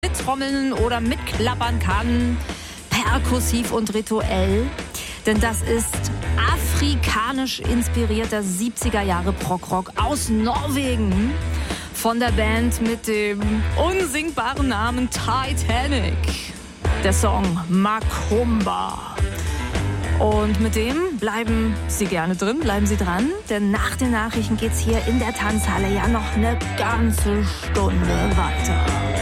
Trommeln oder mitklappern kann, perkussiv und rituell. Denn das ist afrikanisch inspirierter 70er Jahre Prog-Rock aus Norwegen von der Band mit dem unsingbaren Namen Titanic. Der Song Macumba. Und mit dem bleiben Sie gerne drin, bleiben Sie dran, denn nach den Nachrichten geht's hier in der Tanzhalle ja noch eine ganze Stunde weiter.